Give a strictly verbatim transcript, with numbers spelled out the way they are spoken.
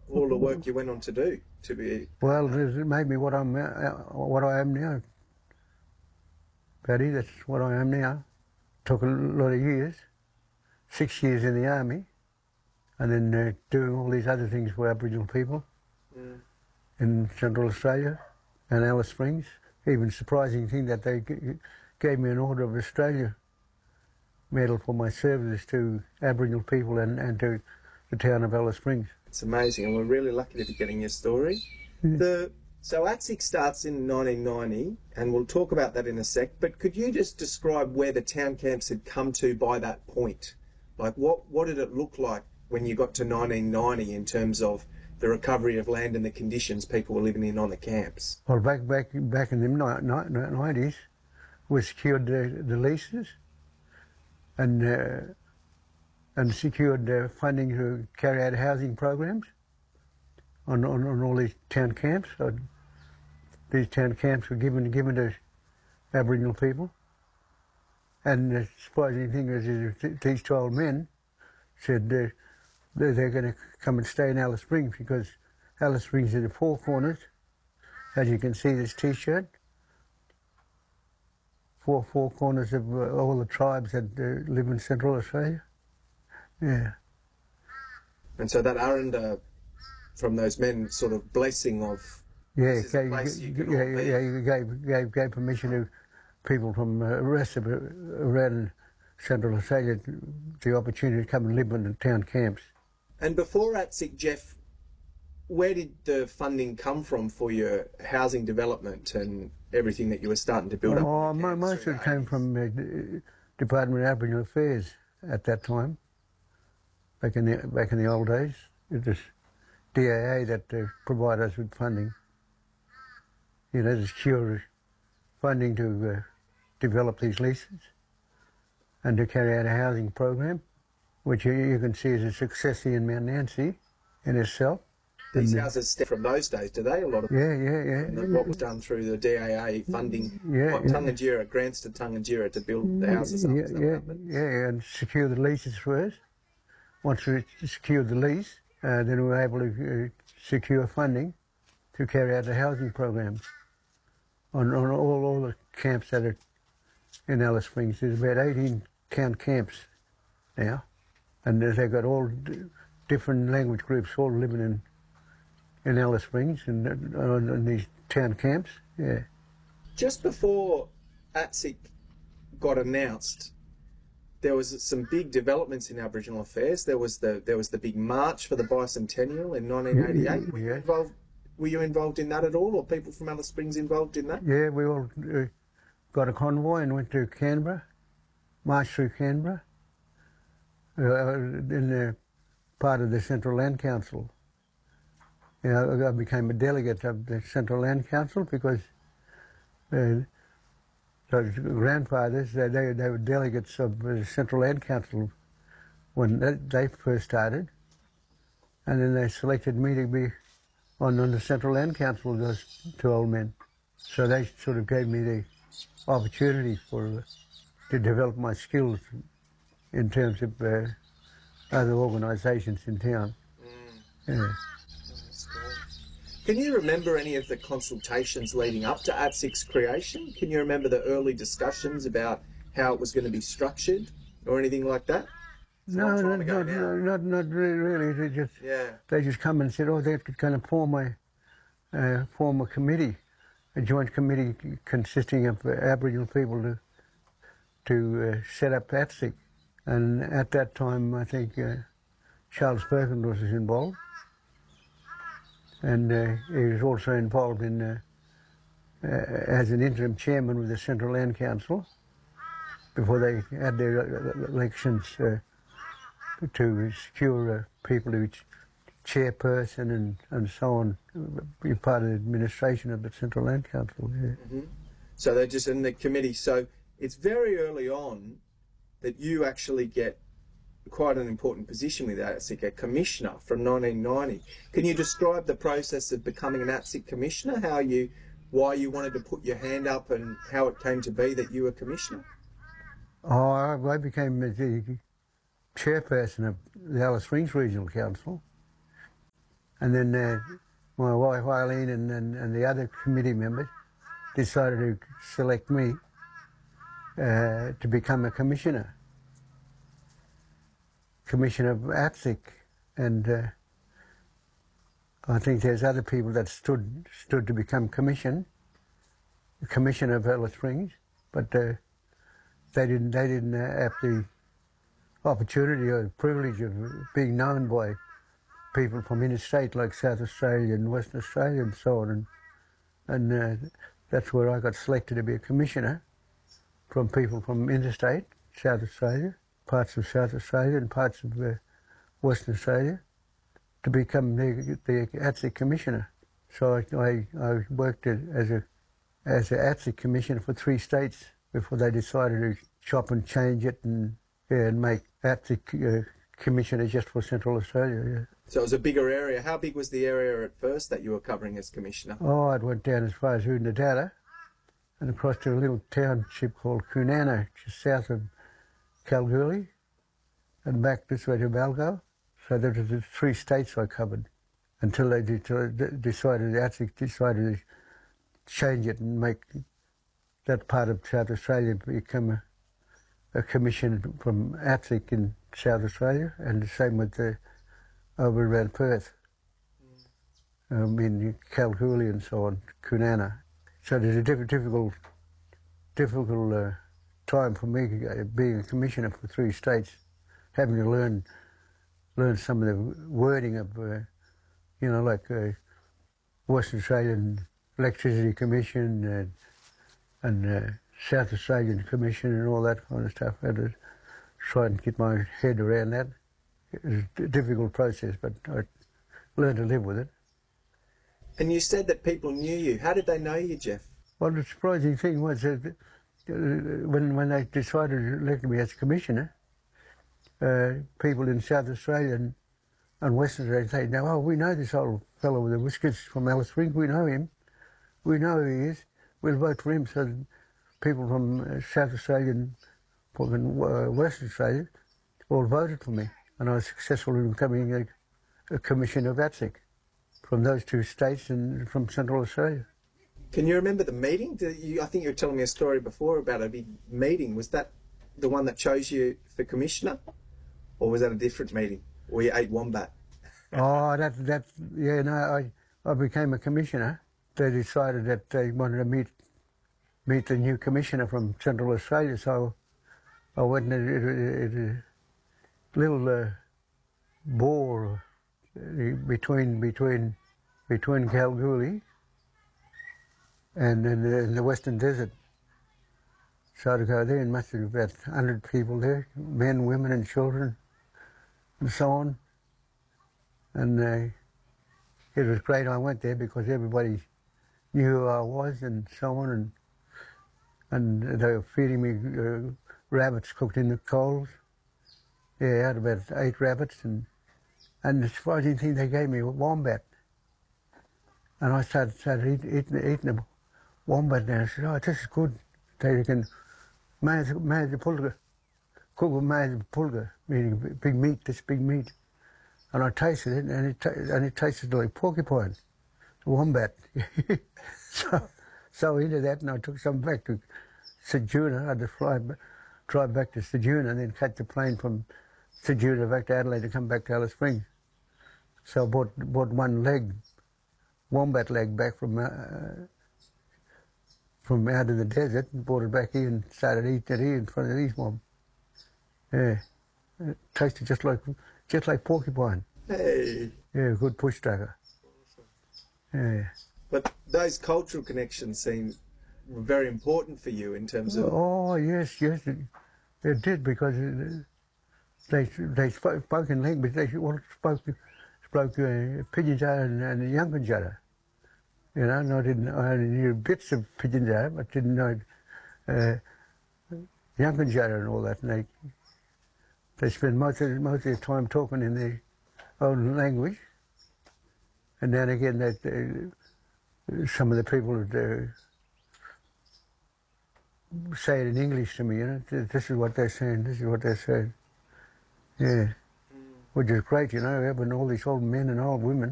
all the work you went on to do to be. Well, it made me what I'm, uh, what I am now, Paddy. That's what I am now. Took a lot of years, six years in the army, and then uh, doing all these other things for Aboriginal people mm. in Central Australia and Alice Springs. Even surprising thing that they g gave me an Order of Australia medal for my services to Aboriginal people and, and to the town of Alice Springs. It's amazing, and we're really lucky to be getting your story. Yeah. The, so ATSIC starts in nineteen ninety, and we'll talk about that in a sec, but could you just describe where the town camps had come to by that point? Like, what, what did it look like when you got to nineteen ninety in terms of the recovery of land and the conditions people were living in on the camps? Well, back back back in the nineties, we secured the, the leases and uh, and secured uh, funding to carry out housing programs on, on, on all these town camps. So these town camps were given given to Aboriginal people. And the surprising thing is, is these twelve men said uh, they're going to come and stay in Alice Springs because Alice Springs is the four corners. As you can see, this T-shirt, four four corners of uh, all the tribes that uh, live in Central Australia. Yeah. And so that Aranda, from those men, sort of blessing of yeah, this is gave, a place you can yeah, all be. yeah, you gave gave gave permission to people from the uh, rest of uh, around Central Australia the opportunity to come and live in the town camps. And before ATSIC, Jeff, where did the funding come from for your housing development and everything that you were starting to build oh, up? Oh, most of it came from the Department of Aboriginal Affairs at that time. Back in the back in the old days, it was D A A that uh, provided us with funding. You know, to secure funding to uh, develop these leases and to carry out a housing program, which you, you can see is a success in Mount Nancy in itself. These houses stem from those days, do they? A lot of yeah, yeah, yeah. And what was done through the D A A funding, yeah, like yeah. Tungadjira, grants to Tungadjira to build the houses up. Yeah, yeah, yeah, and secure the leases first. Once we secured the lease, uh, then we were able to uh, secure funding to carry out the housing programs on, on all, all the camps that are in Alice Springs. There's about eighteen town camps now, and they've got all different language groups all living in in Alice Springs and uh, in these town camps. Yeah. Just before ATSIC got announced, there was some big developments in Aboriginal affairs. There was the there was the big march for the bicentennial in nineteen eighty-eight. Were you involved? Were you involved in that at all, or people from Alice Springs involved in that? Yeah, we all uh, got a convoy and went to Canberra, marched through Canberra, uh, in the part of the Central Land Council. You know, I became a delegate of the Central Land Council because uh, those grandfathers, they, they, they were delegates of the Central Land Council when they, they first started. And then they selected me to be on, on the Central Land Council, those two old men. So they sort of gave me the opportunity for uh, to develop my skills in terms of uh, other organisations in town. Mm. Yeah. Can you remember any of the consultations leading up to ATSIC's creation? Can you remember the early discussions about how it was going to be structured or anything like that? No, no, not, no, not, not really, really. They just, yeah. they just come and said, oh, they're going to form a, uh, form a committee, a joint committee consisting of uh, Aboriginal people to, to uh, set up ATSIC. And at that time, I think uh, Charles Perkins was involved. And uh, he was also involved in, uh, uh, as an interim chairman of the Central Land Council before they had their elections uh, to secure uh, people who chairperson and, and so on, be part of the administration of the Central Land Council. Yeah. Mm-hmm. So they're just in the committee. So it's very early on that you actually get quite an important position with ATSIC, a commissioner from nineteen ninety. Can you describe the process of becoming an ATSIC commissioner, how you, why you wanted to put your hand up and how it came to be that you were commissioner? Oh, I became the chairperson of the Alice Springs Regional Council, And then uh, my wife Eileen and, and, and the other committee members decided to select me uh, to become a commissioner, commissioner of ATSIC. And uh, I think there's other people that stood stood to become commission, commissioner of Alice Springs, but uh, they didn't they didn't uh, have the opportunity or privilege of being known by people from interstate like South Australia and Western Australia and so on. And, and uh, that's where I got selected to be a commissioner, from people from interstate, South Australia, parts of South Australia and parts of uh, Western Australia, to become the, the ATSIC commissioner. So I, I, I worked as a as an ATSIC commissioner for three states before they decided to chop and change it and, yeah, and make ATSIC uh, commissioner just for Central Australia. Yeah. So it was a bigger area. How big was the area at first that you were covering as commissioner? Oh, it went down as far as Oodnadatta and across to a little township called Kunana, just south of Kalgoorlie, and back this way to Balgo. So there were the three states I covered until they decided, ATSIC decided to change it and make that part of South Australia become a, a commission from ATSIC in South Australia, and the same with the over around Perth, mm. um, in Kalgoorlie and so on, Kunana. So there's a diff difficult, difficult uh, time for me uh, being a commissioner for three states, having to learn learn some of the wording of, uh, you know, like uh, Western Australian Electricity Commission and, and uh, South Australian Commission and all that kind of stuff. I had to try and get my head around that. It was a difficult process, but I learned to live with it. And you said that people knew you. How did they know you, Jeff? Well, the surprising thing was that uh, when, when they decided to elect me as commissioner, uh, people in South Australia and, and Western Australia say, now, oh, we know this old fellow with the whiskers from Alice Springs, we know him, we know who he is, we'll vote for him. So people from uh, South Australia and from uh, Western Australia all voted for me, and I was successful in becoming a, a commissioner of ATSIC from those two states and from Central Australia. Can you remember the meeting? Did you, I think you were telling me a story before about a big meeting. Was that the one that chose you for commissioner, or was that a different meeting where you ate wombat? Oh, that, that, yeah, no, I, I became a commissioner. They decided that they wanted to meet meet the new commissioner from Central Australia, so I went in a, a, a little uh, ball between between between Kalgoorlie and in the, in the Western Desert. So to go there, and must have about a hundred people there, men, women and children and so on. And uh, it was great. I went there because everybody knew who I was and so on, and and they were feeding me uh, rabbits cooked in the coals. Yeah, I had about eight rabbits, and and the surprising thing, they gave me a wombat. And I started, started eat, eating, eating the wombat, and I said, oh, this is good. They can manage the pulga, cook with manage pulga, meaning big meat, this big meat. And I tasted it, and it, and it tasted like porcupine, wombat. so, so into that, and I took some back to Ceduna. I had to fly, drive back to Ceduna and then catch the plane from Ceduna back to Adelaide to come back to Alice Springs. So I bought, bought one leg, wombat leg back from uh, from out of the desert, and brought it back here and started eating it here in front of these mobs. Yeah, it tasted just like just like porcupine. Hey. Yeah, good push tucker. Yeah. But those cultural connections seem very important for you in terms of... Oh, yes, yes, it, it did, because it, they they spoke, spoke in language. They all spoke spoke uh, Pitjantjatjara and, and Yankunytjatjara. You know, and I didn't. I only knew bits of Pitjantjatjara, but didn't know uh, Yankunytjatjara and all that. And they they spend most of most of their time talking in their own language, and then again that uh, some of the people would uh, say it in English to me. You know, this is what they're saying. This is what they're saying. Yeah, which is great, you know, having all these old men and old women